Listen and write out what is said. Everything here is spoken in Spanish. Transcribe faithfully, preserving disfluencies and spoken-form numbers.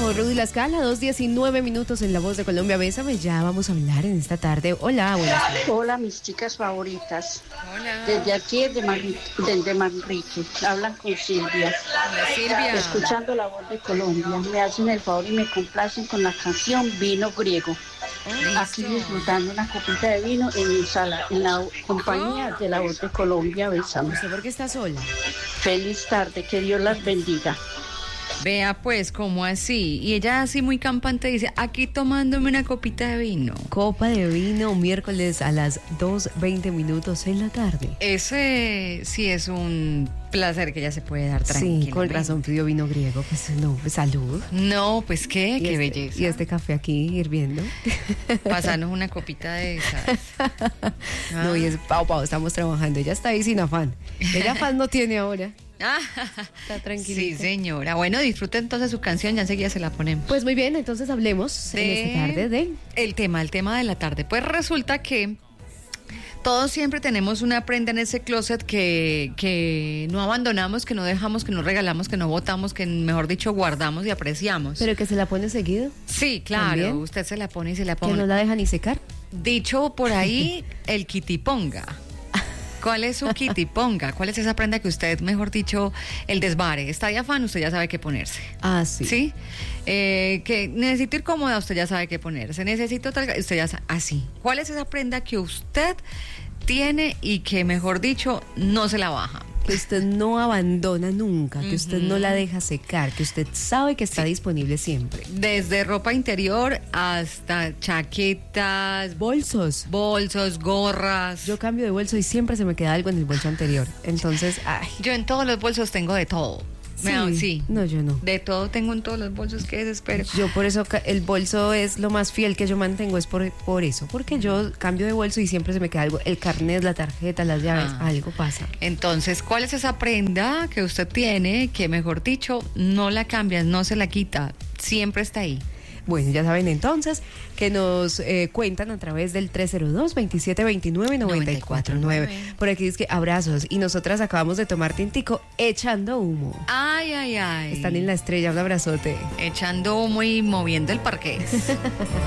con Rudy La Scala, dos diecinueve minutos en La Voz de Colombia. Bésame, ya vamos a hablar en esta tarde. Hola, buenas tardes. Hola, mis chicas favoritas. Hola. Desde aquí, desde, Manrique, desde Manrique, hablan con Silvia. Hola, Silvia. Escuchando La Voz de Colombia. Me hacen el favor y me complacen con la canción Vino Griego. Oh, Aquí listo. disfrutando una copita de vino en mi sala, en la compañía de La Voz de Colombia. Besamos. ¿Usted por qué está sola? Feliz tarde, que Dios las bendiga. Vea pues, ¿cómo así? Y ella así muy campante dice, aquí tomándome una copita de vino. Copa de vino, miércoles a las dos veinte minutos en la tarde. Ese sí es un placer que ella se puede dar tranquila. Sí, con razón pidió vino griego. Pues no, pues, salud. No, pues qué, Y qué este- belleza. Y este café aquí hirviendo. Pasarnos una copita de esas. No, y es Pau Pau, estamos trabajando. Ella está ahí sin afán. Ella afán no tiene ahora. Ah, Está tranquilita. sí, señora. Bueno, disfrute entonces su canción, ya enseguida se la ponemos. Pues muy bien, entonces hablemos en De- esta tarde de... El tema, el tema de la tarde. Pues resulta que todos siempre tenemos una prenda en ese closet que, que no abandonamos, que no dejamos, que no regalamos, que no botamos, que mejor dicho guardamos y apreciamos. Pero que se la pone seguido, Sí, claro, ¿también? usted se la pone y se la que pone. no la deja ni secar. Dicho por ahí, el kitiponga. ¿Cuál es su kitiponga? ¿Cuál es esa prenda que usted, mejor dicho, el desvare? Está de afán, usted ya sabe qué ponerse. Ah, sí. ¿Sí? Eh, que necesito ir cómoda, usted ya sabe qué ponerse. Necesito tal, usted ya sabe, así. ¿Cuál es esa prenda que usted tiene y que, mejor dicho, no se la baja? Que usted no abandona nunca, que usted no la deja secar, que usted sabe que está disponible siempre. Desde ropa interior hasta chaquetas, Bolsos. bolsos, gorras. Yo cambio de bolso y siempre se me queda algo en el bolso anterior. Entonces, ay. Yo en todos los bolsos tengo de todo. Me hago- sí. No, yo no. De todo tengo en todos los bolsos, qué desespero. Yo por eso ca- el bolso es lo más fiel que yo mantengo, es por, por eso, porque yo cambio de bolso y siempre se me queda algo, el carnet, la tarjeta, las llaves, Ah. algo pasa. Entonces, ¿cuál es esa prenda que usted tiene que, mejor dicho, no la cambias, no se la quita, siempre está ahí? Bueno, ya saben entonces que nos eh, cuentan a través del tres cero dos, veintisiete veintinueve, noventa y cuatro nueve. Por aquí dice que abrazos y nosotras acabamos de tomar tintico echando humo. Ay, ay, ay. Están en la estrella, un abrazote. Echando humo y moviendo el parqués.